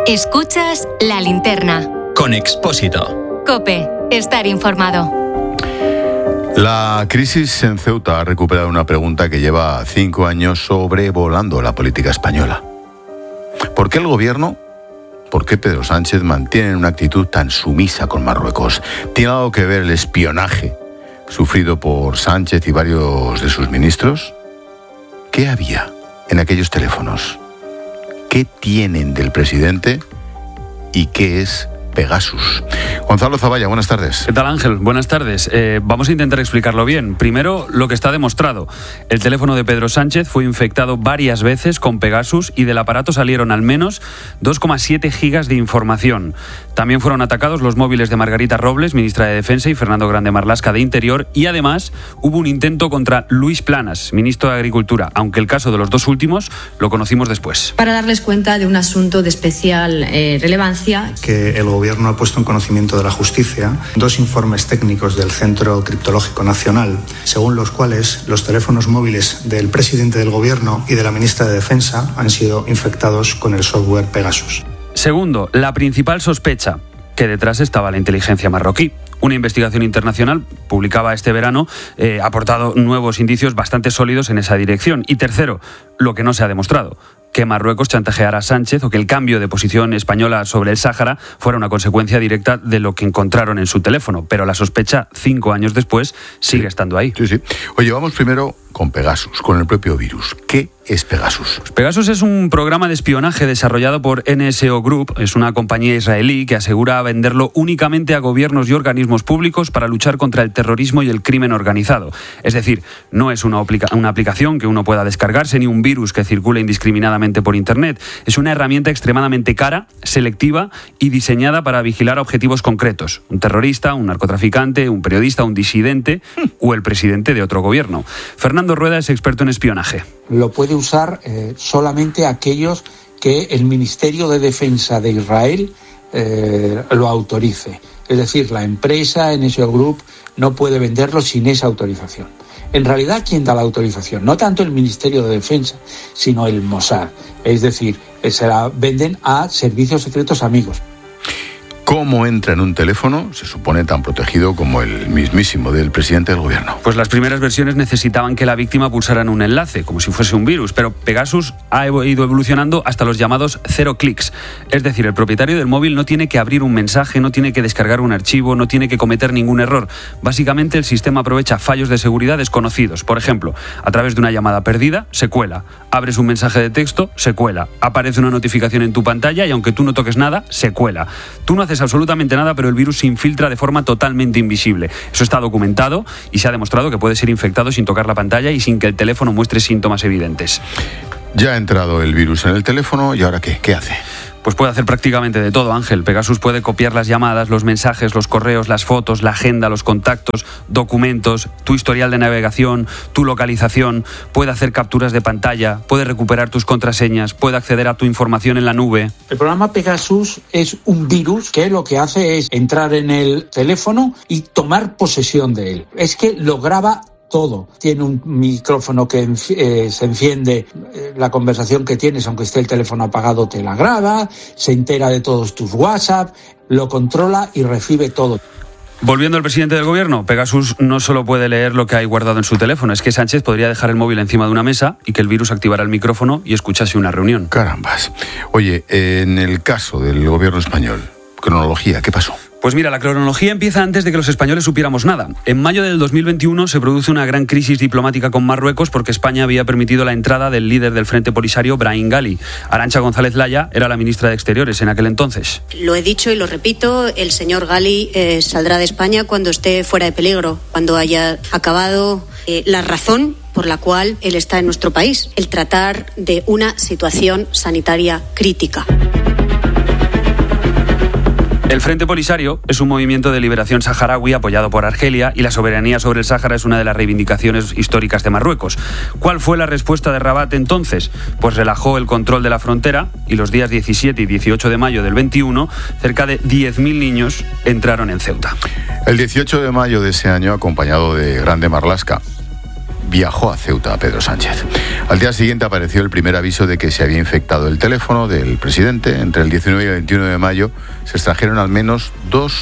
Escuchas La Linterna. Con Expósito. COPE. Estar informado. La crisis en Ceuta ha recuperado una pregunta que lleva 5 años sobrevolando la política española. ¿Por qué el gobierno, por qué Pedro Sánchez mantiene una actitud tan sumisa con Marruecos? ¿Tiene algo que ver el espionaje sufrido por Sánchez y varios de sus ministros? ¿Qué había en aquellos teléfonos? ¿Qué tienen del presidente y qué es Pegasus? Gonzalo Zavalla, buenas tardes. ¿Qué tal, Ángel? Buenas tardes. Vamos a intentar explicarlo bien. Primero, lo que está demostrado. El teléfono de Pedro Sánchez fue infectado varias veces con Pegasus y del aparato salieron al menos 2,7 gigas de información. También fueron atacados los móviles de Margarita Robles, ministra de Defensa, y Fernando Grande Marlaska, de Interior, y además hubo un intento contra Luis Planas, ministro de Agricultura, aunque el caso de los dos últimos lo conocimos después. Para darles cuenta de un asunto de especial relevancia. Que el Gobierno ha puesto en conocimiento de la Justicia 2 informes técnicos del Centro Criptológico Nacional, según los cuales los teléfonos móviles del presidente del Gobierno y de la ministra de Defensa han sido infectados con el software Pegasus. Segundo, la principal sospecha, que detrás estaba la inteligencia marroquí. Una investigación internacional, publicada este verano, ha aportado nuevos indicios bastante sólidos en esa dirección. Y tercero, lo que no se ha demostrado, que Marruecos chantajeara a Sánchez o que el cambio de posición española sobre el Sáhara fuera una consecuencia directa de lo que encontraron en su teléfono. Pero la sospecha, 5 años después, sigue estando ahí. Sí. Oye, vamos primero con Pegasus, con el propio virus. ¿Qué es Pegasus? Pegasus es un programa de espionaje desarrollado por NSO Group. Es una compañía israelí que asegura venderlo únicamente a gobiernos y organismos públicos para luchar contra el terrorismo y el crimen organizado. Es decir, no es una aplicación que uno pueda descargarse ni un virus que circule indiscriminadamente por Internet. Es una herramienta extremadamente cara, selectiva y diseñada para vigilar a objetivos concretos. Un terrorista, un narcotraficante, un periodista, un disidente o el presidente de otro gobierno. Fernando Rueda es experto en espionaje. Lo puede usar solamente aquellos que el Ministerio de Defensa de Israel lo autorice. Es decir, la empresa NSO Group no puede venderlo sin esa autorización. En realidad, ¿quién da la autorización? No tanto el Ministerio de Defensa, sino el Mossad. Es decir, se la venden a servicios secretos amigos. ¿Cómo entra en un teléfono, se supone tan protegido como el mismísimo del presidente del gobierno? Pues las primeras versiones necesitaban que la víctima pulsara en un enlace, como si fuese un virus, pero Pegasus ha ido evolucionando hasta los llamados 0 clics. Es decir, el propietario del móvil no tiene que abrir un mensaje, no tiene que descargar un archivo, no tiene que cometer ningún error. Básicamente el sistema aprovecha fallos de seguridad desconocidos. Por ejemplo, a través de una llamada perdida, se cuela. Abres un mensaje de texto, se cuela. Aparece una notificación en tu pantalla y aunque tú no toques nada, se cuela. Tú no haces absolutamente nada, pero el virus se infiltra de forma totalmente invisible. Eso está documentado y se ha demostrado que puede ser infectado sin tocar la pantalla y sin que el teléfono muestre síntomas evidentes. Ya ha entrado el virus en el teléfono y ¿ahora qué? ¿Qué hace? Pues puede hacer prácticamente de todo, Ángel. Pegasus puede copiar las llamadas, los mensajes, los correos, las fotos, la agenda, los contactos, documentos, tu historial de navegación, tu localización, puede hacer capturas de pantalla, puede recuperar tus contraseñas, puede acceder a tu información en la nube. El programa Pegasus es un virus que lo que hace es entrar en el teléfono y tomar posesión de él. Es que lo graba todo. Tiene un micrófono que se enciende, la conversación que tienes, aunque esté el teléfono apagado, te la graba, se entera de todos tus WhatsApp, lo controla y recibe todo. Volviendo al presidente del gobierno, Pegasus no solo puede leer lo que hay guardado en su teléfono, es que Sánchez podría dejar el móvil encima de una mesa y que el virus activara el micrófono y escuchase una reunión. Carambas. Oye, en el caso del gobierno español, cronología, ¿qué pasó? Pues mira, la cronología empieza antes de que los españoles supiéramos nada. En mayo del 2021 se produce una gran crisis diplomática con Marruecos porque España había permitido la entrada del líder del Frente Polisario, Brahim Ghali. Arantxa González Laya era la ministra de Exteriores en aquel entonces. Lo he dicho y lo repito, el señor Ghali saldrá de España cuando esté fuera de peligro, cuando haya acabado la razón por la cual él está en nuestro país, el tratar de una situación sanitaria crítica. El Frente Polisario es un movimiento de liberación saharaui apoyado por Argelia y la soberanía sobre el Sáhara es una de las reivindicaciones históricas de Marruecos. ¿Cuál fue la respuesta de Rabat entonces? Pues relajó el control de la frontera y los días 17 y 18 de mayo del 21, cerca de 10.000 niños entraron en Ceuta. El 18 de mayo de ese año, acompañado de Grande Marlaska, viajó a Ceuta Pedro Sánchez. Al día siguiente apareció el primer aviso de que se había infectado el teléfono del presidente. Entre el 19 y el 21 de mayo se extrajeron al menos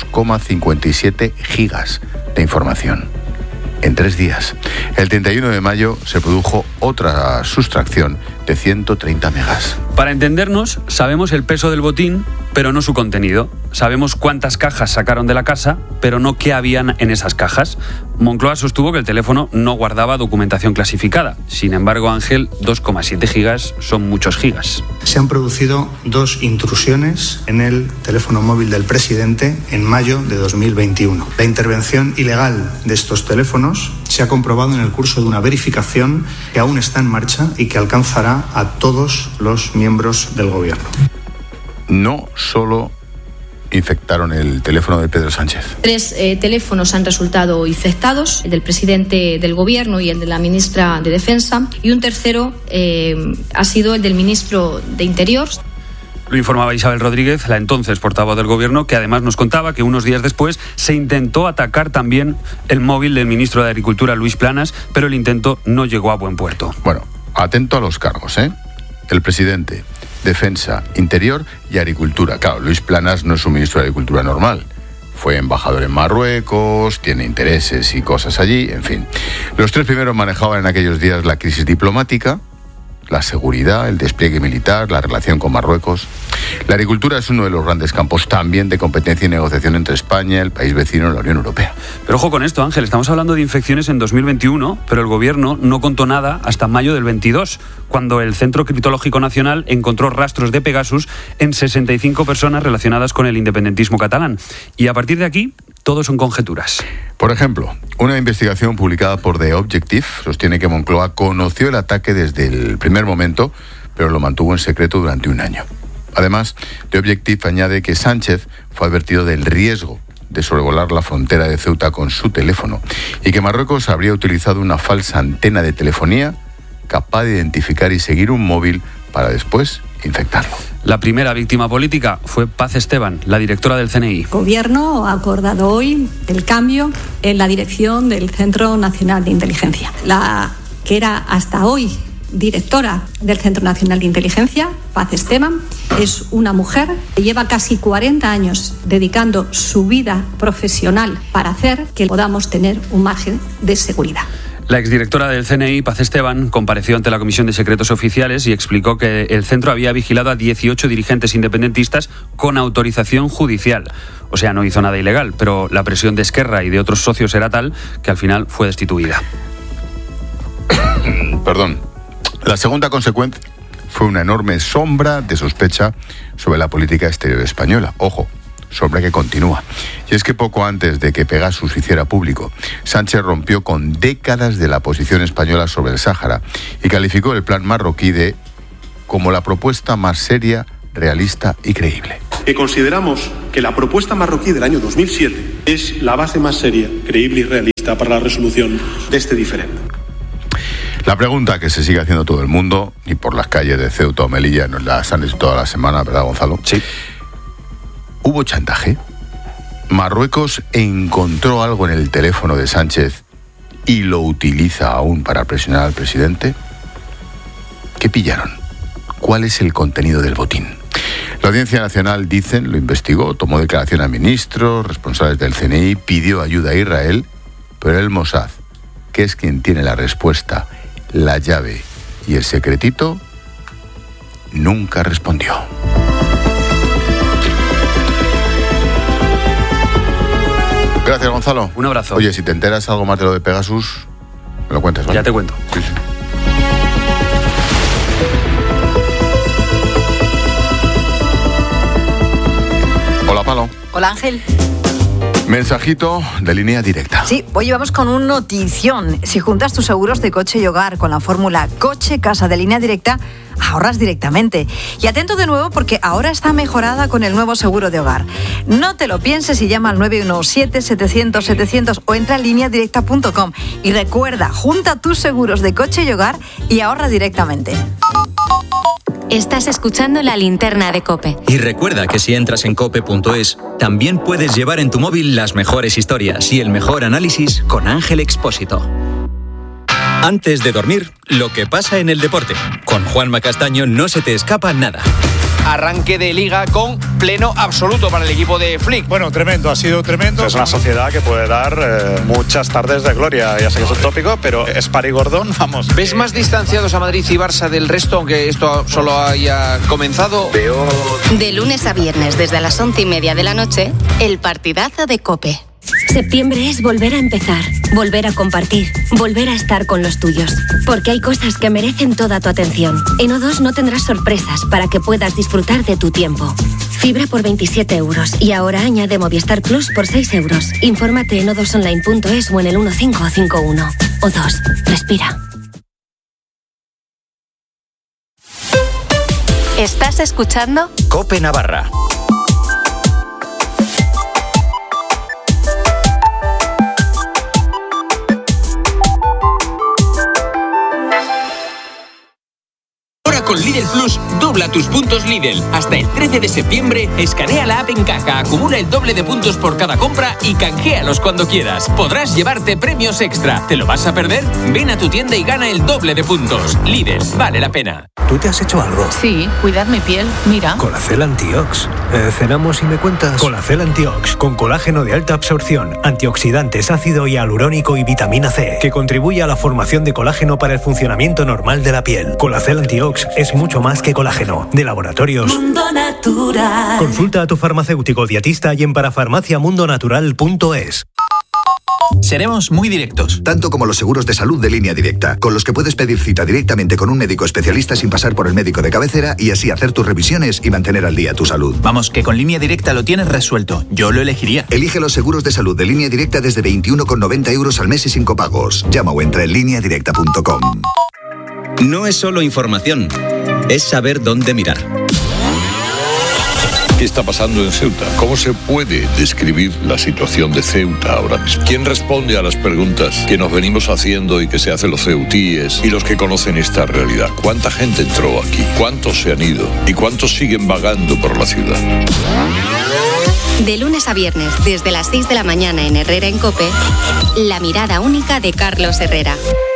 2,57 gigas de información. En 3 días. El 31 de mayo se produjo otra sustracción de 130 megas. Para entendernos, sabemos el peso del botín, pero no su contenido. Sabemos cuántas cajas sacaron de la casa, pero no qué habían en esas cajas. Moncloa sostuvo que el teléfono no guardaba documentación clasificada. Sin embargo, Ángel, 2,7 gigas son muchos gigas. Se han producido 2 intrusiones en el teléfono móvil del presidente en mayo de 2021. La intervención ilegal de estos teléfonos se ha comprobado en el curso de una verificación que aún está en marcha y que alcanzará a todos los miembros del gobierno. No solo infectaron el teléfono de Pedro Sánchez. 3 teléfonos han resultado infectados, el del presidente del gobierno y el de la ministra de Defensa, y un tercero ha sido el del ministro de Interior. Lo informaba Isabel Rodríguez, la entonces portavoz del gobierno, que además nos contaba que unos días después se intentó atacar también el móvil del ministro de Agricultura, Luis Planas, pero el intento no llegó a buen puerto. Bueno, atento a los cargos, ¿eh? El presidente, Defensa, Interior y Agricultura. Claro, Luis Planas no es un ministro de Agricultura normal. Fue embajador en Marruecos, tiene intereses y cosas allí, en fin. Los 3 primeros manejaban en aquellos días la crisis diplomática, la seguridad, el despliegue militar, la relación con Marruecos. La agricultura es uno de los grandes campos también de competencia y negociación entre España, el país vecino y la Unión Europea. Pero ojo con esto, Ángel, estamos hablando de infecciones en 2021, pero el gobierno no contó nada hasta mayo del 22, cuando el Centro Criptológico Nacional encontró rastros de Pegasus en 65 personas relacionadas con el independentismo catalán. Y a partir de aquí, todo son conjeturas. Por ejemplo, una investigación publicada por The Objective sostiene que Moncloa conoció el ataque desde el primer momento, pero lo mantuvo en secreto durante 1 año. Además, The Objective añade que Sánchez fue advertido del riesgo de sobrevolar la frontera de Ceuta con su teléfono y que Marruecos habría utilizado una falsa antena de telefonía capaz de identificar y seguir un móvil para después infectarlo. La primera víctima política fue Paz Esteban, la directora del CNI. El Gobierno ha acordado hoy el cambio en la dirección del Centro Nacional de Inteligencia. La que era hasta hoy directora del Centro Nacional de Inteligencia, Paz Esteban, es una mujer que lleva casi 40 años dedicando su vida profesional para hacer que podamos tener un margen de seguridad. La exdirectora del CNI, Paz Esteban, compareció ante la Comisión de Secretos Oficiales y explicó que el centro había vigilado a 18 dirigentes independentistas con autorización judicial. O sea, no hizo nada ilegal, pero la presión de Esquerra y de otros socios era tal que al final fue destituida. Perdón. La segunda consecuencia fue una enorme sombra de sospecha sobre la política exterior española. Ojo, sombra que continúa. Y es que poco antes de que Pegasus hiciera público, Sánchez rompió con décadas de la posición española sobre el Sáhara y calificó el plan marroquí como la propuesta más seria, realista y creíble. Que consideramos que la propuesta marroquí del año 2007 es la base más seria, creíble y realista para la resolución de este diferendo. La pregunta que se sigue haciendo todo el mundo, y por las calles de Ceuta o Melilla nos las han hecho toda la semana, ¿verdad, Gonzalo? Sí. ¿Hubo chantaje? ¿Marruecos encontró algo en el teléfono de Sánchez y lo utiliza aún para presionar al presidente? ¿Qué pillaron? ¿Cuál es el contenido del botín? La Audiencia Nacional, dicen, lo investigó, tomó declaración a ministros, responsables del CNI, pidió ayuda a Israel, pero el Mossad, que es quien tiene la respuesta, la llave y el secretito, nunca respondió. Gracias, Gonzalo. Un abrazo. Oye, si te enteras algo más de lo de Pegasus, me lo cuentas, ¿vale? Ya te cuento. Sí, sí. Hola, Palo. Hola, Ángel. Mensajito de Línea Directa. Sí, hoy vamos con un notición. Si juntas tus seguros de coche y hogar con la fórmula Coche-Casa de Línea Directa, ahorras directamente. Y atento de nuevo porque ahora está mejorada con el nuevo seguro de hogar. No te lo pienses y llama al 917-700-700 o entra a lineadirecta.com. Y recuerda, junta tus seguros de coche y hogar y ahorra directamente. Estás escuchando La Linterna de COPE. Y recuerda que si entras en cope.es, también puedes llevar en tu móvil las mejores historias y el mejor análisis con Ángel Expósito. Antes de dormir, lo que pasa en el deporte. Con Juanma Castaño no se te escapa nada. Arranque de liga con pleno absoluto para el equipo de Flick. Bueno, tremendo, ha sido tremendo. Es una sociedad que puede dar muchas tardes de gloria. Ya sé que es un tópico, pero es Pari Gordón, vamos. ¿Ves más distanciados a Madrid y Barça del resto, aunque esto solo haya comenzado? De lunes a viernes, desde las 11:30 de la noche, el partidazo de COPE. Septiembre es volver a empezar, volver a compartir, volver a estar con los tuyos. Porque hay cosas que merecen toda tu atención. En O2 no tendrás sorpresas para que puedas disfrutar de tu tiempo. Fibra por 27 euros y ahora añade Movistar Plus por 6 euros. Infórmate en o2online.es o en el 1551. O2, respira. ¿Estás escuchando? COPE Navarra. Con Lidl Plus, dobla tus puntos Lidl. Hasta el 13 de septiembre, escanea la app en caja, acumula el doble de puntos por cada compra y canjealos cuando quieras. Podrás llevarte premios extra. ¿Te lo vas a perder? Ven a tu tienda y gana el doble de puntos. Lidl, vale la pena. ¿Tú te has hecho algo? Sí, cuidar mi piel, mira. Colacel Antiox. ¿Cenamos y me cuentas? Colacel Antiox, con colágeno de alta absorción, antioxidantes, ácido hialurónico y vitamina C, que contribuye a la formación de colágeno para el funcionamiento normal de la piel. Colacel Antiox es mucho más que colágeno. De Laboratorios Mundo Natural. Consulta a tu farmacéutico dietista y en parafarmaciamundonatural.es. Seremos muy directos. Tanto como los seguros de salud de Línea Directa, con los que puedes pedir cita directamente con un médico especialista sin pasar por el médico de cabecera y así hacer tus revisiones y mantener al día tu salud. Vamos, que con Línea Directa lo tienes resuelto. Yo lo elegiría. Elige los seguros de salud de Línea Directa desde 21,90 euros al mes y sin copagos. Llama o entra en lineadirecta.com. No es solo información, es saber dónde mirar. ¿Qué está pasando en Ceuta? ¿Cómo se puede describir la situación de Ceuta ahora mismo? ¿Quién responde a las preguntas que nos venimos haciendo y que se hacen los ceutíes y los que conocen esta realidad? ¿Cuánta gente entró aquí? ¿Cuántos se han ido? ¿Y cuántos siguen vagando por la ciudad? De lunes a viernes, desde las 6 de la mañana en Herrera en COPE, la mirada única de Carlos Herrera.